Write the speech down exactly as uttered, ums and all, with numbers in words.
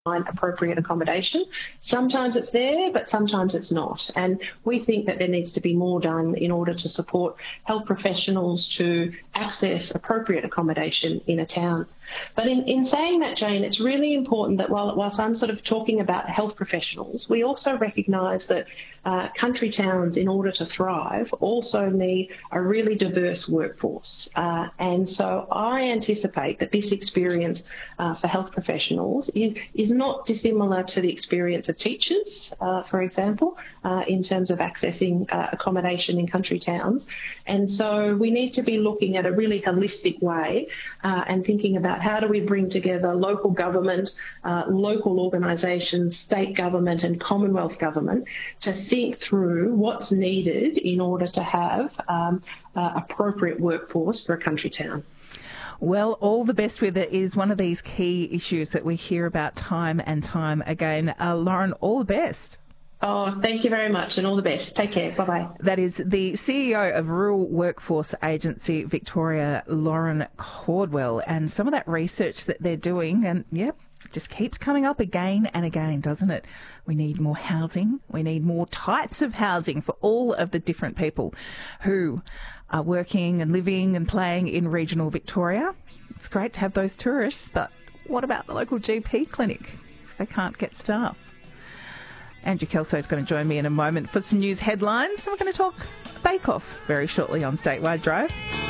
find appropriate accommodation. Sometimes it's there, but sometimes it's not. And we think that there needs to be more done in order to support health professionals to access appropriate accommodation in a town. But in, in saying that, Jane, it's really important that while, whilst I'm sort of talking about health professionals, we also recognise that uh, country towns, in order to thrive, also need a really diverse workforce. Uh, and so I anticipate that this experience uh, for health professionals is, is not dissimilar to the experience of teachers, uh, for example, uh, in terms of accessing uh, accommodation in country towns. And so we need to be looking at a really holistic way uh, and thinking about how do we bring together local government, uh, local organisations, state government and Commonwealth government to think through what's needed in order to have um, uh, appropriate workforce for a country town. Well, all the best with it is one of these key issues that we hear about time and time again. Uh, Lauren, all the best. Oh, thank you very much and all the best. Take care. Bye-bye. That is the C E O of Rural Workforce Agency Victoria, Lauren Caldwell, and some of that research that they're doing, and yep, just keeps coming up again and again, doesn't it? We need more housing. We need more types of housing for all of the different people who are working and living and playing in regional Victoria. It's great to have those tourists, but what about the local G P clinic if they can't get staff? Andrew Kelso is going to join me in a moment for some news headlines. And we're going to talk Bake Off very shortly on Statewide Drive.